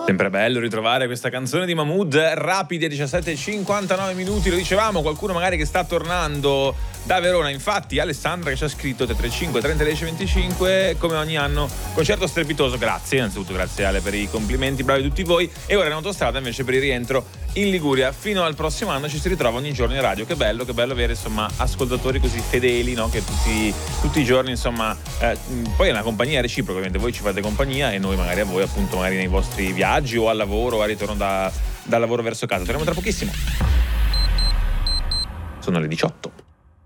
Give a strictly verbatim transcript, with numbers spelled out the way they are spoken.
Sempre bello ritrovare questa canzone di Mahmood, rapidi a diciassette e cinquantanove minuti, lo dicevamo, qualcuno magari che sta tornando da Verona, infatti Alessandra che ci ha scritto tre tre cinque trenta dieci venticinque, come ogni anno, concerto strepitoso, grazie, innanzitutto grazie Ale per i complimenti, bravi tutti voi, e ora in autostrada invece per il rientro in Liguria, fino al prossimo anno ci si ritrova ogni giorno in radio, che bello, che bello avere insomma ascoltatori così fedeli, no? Che tutti, tutti i giorni insomma, eh, poi è una compagnia reciproca, ovviamente voi ci fate compagnia e noi magari a voi appunto magari nei vostri viaggi o al lavoro o al ritorno da, dal lavoro verso casa. Torniamo tra pochissimo. Sono le diciotto.